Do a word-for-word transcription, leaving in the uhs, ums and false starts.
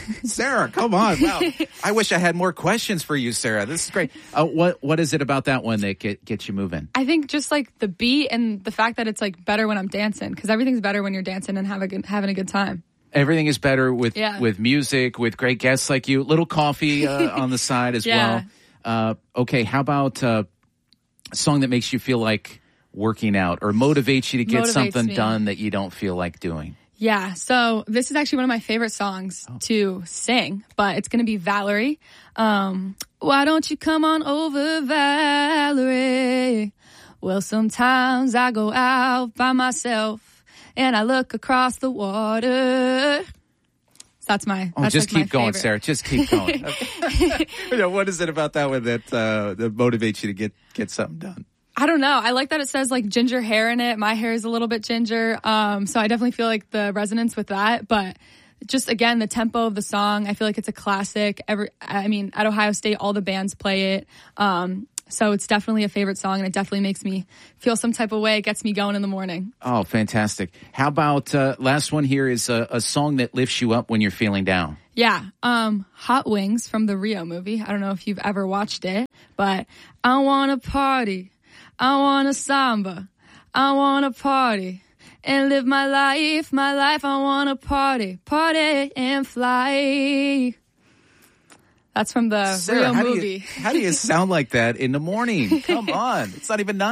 Sarah, come on. Wow. I wish I had more questions for you, Sarah. This is great. Uh, what What is it about that one that get, gets you moving? I think just like the beat and the fact that it's like better when I'm dancing, because everything's better when you're dancing and have a good, having a good time. Everything is better with Yeah. with music, with great guests like you. Little coffee uh, on the side as Yeah. well. Uh, okay, how about uh, a song that makes you feel like working out or motivates you to get Motivates something me. done that you don't feel like doing? Yeah, so this is actually one of my favorite songs Oh. to sing, but it's going to be Valerie. Um, why don't you come on over, Valerie? Well, sometimes I go out by myself and I look across the water. So that's my Oh, that's just like keep my going, favorite. Sarah. Just keep going. You know, what is it about that one that uh, that motivates you to get get something done? I don't know. I like that it says like ginger hair in it. My hair is a little bit ginger. Um, so I definitely feel like the resonance with that. But just again, the tempo of the song, I feel like it's a classic. Every, I mean, at Ohio State, all the bands play it. Um, so it's definitely a favorite song, and it definitely makes me feel some type of way. It gets me going in the morning. Oh, fantastic. How about uh, last one here is a, a song that lifts you up when you're feeling down? Yeah. Um, Hot Wings from the Rio movie. I don't know if you've ever watched it, but I want to party. I want a samba. I want to party and live my life, my life. I want to party, party and fly. That's from the Sarah, Rio how movie. Do you, how do you sound like that in the morning? Come on. It's not even nine.